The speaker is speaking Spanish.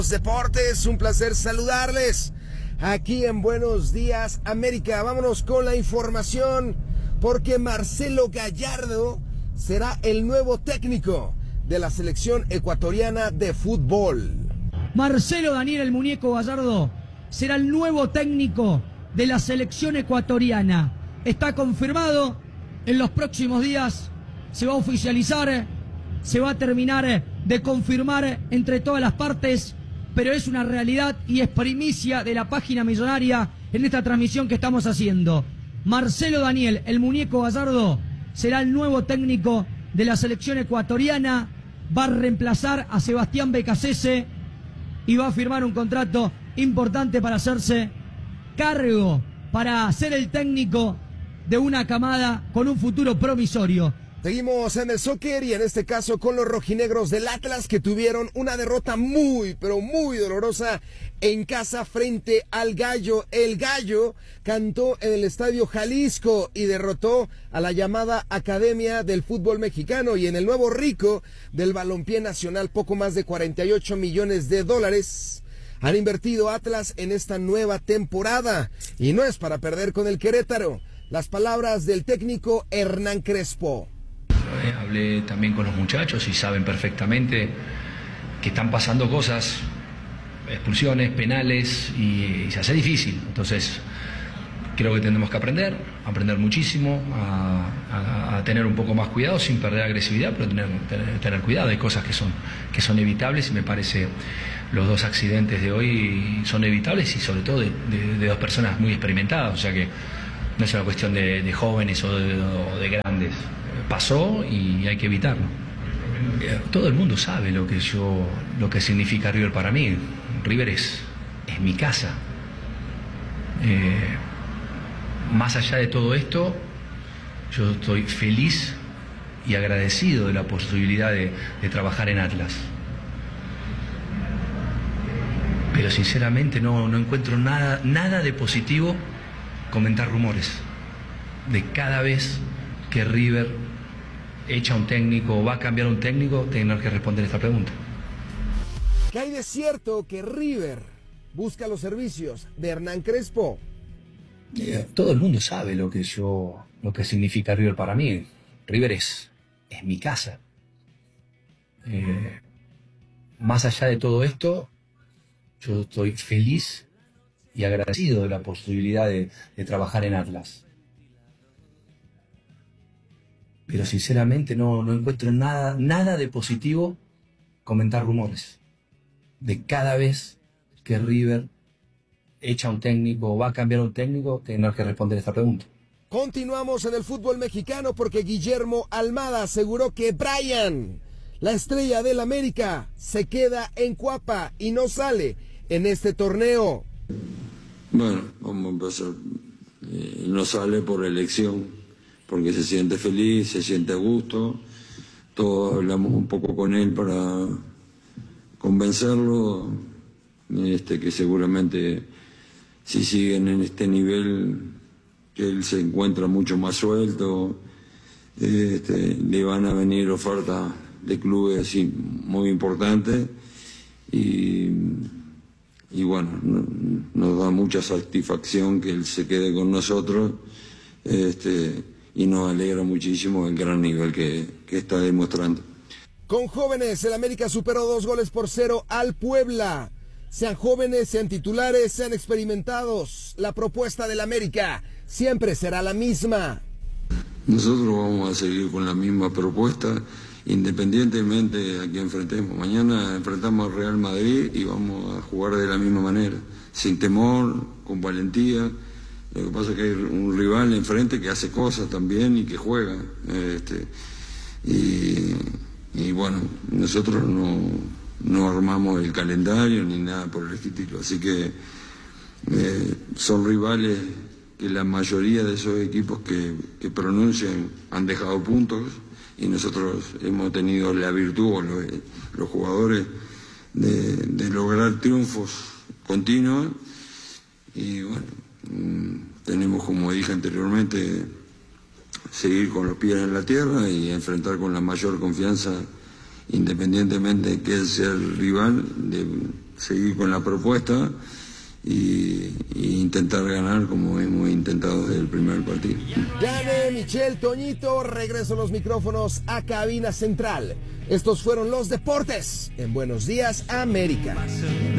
Deportes, un placer saludarles aquí en Buenos Días América. Vámonos con la información porque Marcelo Gallardo será el nuevo técnico de la selección ecuatoriana de fútbol. Marcelo Daniel el Muñeco Gallardo será el nuevo técnico de la selección ecuatoriana. Está confirmado, en los próximos días se va a oficializar, se va a terminar de confirmar entre todas las partes, pero es una realidad y es primicia de la página millonaria en esta transmisión que estamos haciendo. Marcelo Daniel el Muñeco Gallardo será el nuevo técnico de la selección ecuatoriana, va a reemplazar a Sebastián Becasese y va a firmar un contrato importante para hacerse cargo, para ser el técnico de una camada con un futuro promisorio. Seguimos en el soccer y en este caso con los rojinegros del Atlas, que tuvieron una derrota muy, pero muy dolorosa en casa frente al Gallo. El Gallo cantó en el Estadio Jalisco y derrotó a la llamada Academia del Fútbol Mexicano, y en el nuevo rico del balompié nacional poco más de 48 millones de dólares han invertido Atlas en esta nueva temporada, y no es para perder con el Querétaro. Las palabras del técnico Hernán Crespo. Hablé también con los muchachos y saben perfectamente que están pasando cosas, expulsiones, penales, y se hace difícil. Entonces creo que tenemos que aprender muchísimo, a tener un poco más cuidado sin perder agresividad, pero tener cuidado. Hay cosas que son evitables, y me parece los dos accidentes de hoy son evitables, y sobre todo de dos personas muy experimentadas, o sea que no es una cuestión de jóvenes o de grandes. Pasó y hay que evitarlo. Todo el mundo sabe lo que significa River para mí. River es mi casa. Más allá de todo esto, yo estoy feliz y agradecido de la posibilidad de trabajar en Atlas. Pero sinceramente no encuentro nada de positivo comentar rumores de cada vez que River echa un técnico o va a cambiar un técnico, tener que responder esta pregunta. ¿Qué hay de cierto que River busca los servicios de Hernán Crespo? Todo el mundo sabe lo que significa River para mí. River es mi casa. Más allá de todo esto, yo estoy feliz y agradecido de la posibilidad de trabajar en Atlas. Pero sinceramente no encuentro nada de positivo comentar rumores de cada vez que River echa un técnico o va a cambiar un técnico, tener que responder esta pregunta. Continuamos en el fútbol mexicano porque Guillermo Almada aseguró que Brian, la estrella del América, se queda en Cuapa y no sale en este torneo. Bueno, vamos a empezar. No sale por elección, porque se siente feliz, se siente a gusto. Todos hablamos un poco con él para convencerlo, que seguramente si siguen en este nivel, que él se encuentra mucho más suelto, le van a venir ofertas de clubes así muy importantes, y bueno, nos da mucha satisfacción que él se quede con nosotros, y nos alegra muchísimo el gran nivel que está demostrando. Con jóvenes, el América superó 2-0 al Puebla. Sean jóvenes, sean titulares, sean experimentados, la propuesta del América siempre será la misma. Nosotros vamos a seguir con la misma propuesta, independientemente a quién enfrentemos. Mañana enfrentamos al Real Madrid y vamos a jugar de la misma manera, sin temor, con valentía. Lo que pasa es que hay un rival enfrente que hace cosas también y que juega. Y bueno, nosotros no armamos el calendario ni nada por el estilo. Así que son rivales que la mayoría de esos equipos que pronuncian han dejado puntos, y nosotros hemos tenido la virtud, o los jugadores, de lograr triunfos continuos. Y bueno, tenemos, como dije anteriormente, seguir con los pies en la tierra y enfrentar con la mayor confianza, independientemente de que él sea el rival, de seguir con la propuesta y intentar ganar como hemos intentado desde el primer partido. Gane Michel Toñito, regreso los micrófonos a cabina central. Estos fueron los deportes en Buenos Días América.